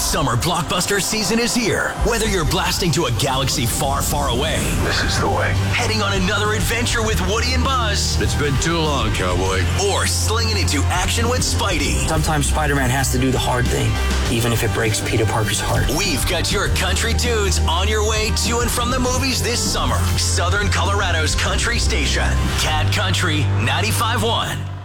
Summer blockbuster season is here. Whether you're blasting to a galaxy far, far away, this is the way. Heading on another adventure with Woody and Buzz, It's been too long, cowboy. or slinging into action with Spidey. Sometimes Spider-Man has to do the hard thing, even if it breaks Peter Parker's heart. We've got your country tunes on your way to and from the movies this summer. Southern Colorado's country station, Cat Country 95.1.